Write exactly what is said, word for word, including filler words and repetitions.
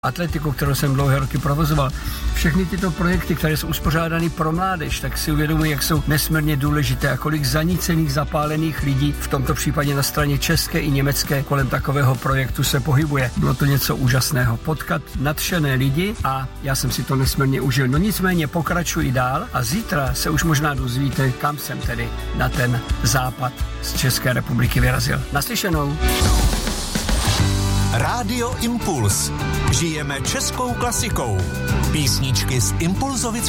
atletiku, kterou jsem dlouhé roky provozoval. Všechny tyto projekty, které jsou uspořádány pro mládež, tak si uvědomuji, jak jsou nesmírně důležité a kolik zanícených, zapálených lidí, v tomto případě na straně české i německé, kolem takového projektu se pohybuje. Bylo to něco úžasného. Potkat nadšené lidi a já jsem si to nesmírně užil. No nicméně pokračuji dál a zítra se už možná dozvíte, kam jsem tedy na ten západ z České republiky vyrazil. Naslyšenou. Rádio Impuls. Žijeme českou klasikou. Písničky z Impulzovic